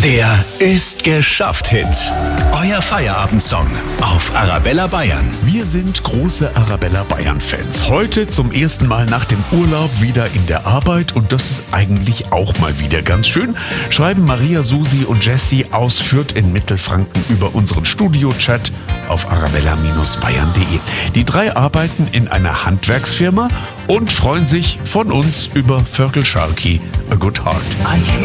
Der ist geschafft Hit. Euer Feierabendsong auf Arabella Bayern. Wir sind große Arabella Bayern-Fans. Heute zum ersten Mal nach dem Urlaub wieder in der Arbeit und das ist eigentlich auch mal wieder ganz schön, schreiben Maria, Susi und Jessie aus Fürth in Mittelfranken über unseren Studio-Chat auf arabella-bayern.de. Die drei arbeiten in einer Handwerksfirma und freuen sich von uns über Vörkel Scharki, A Good Heart.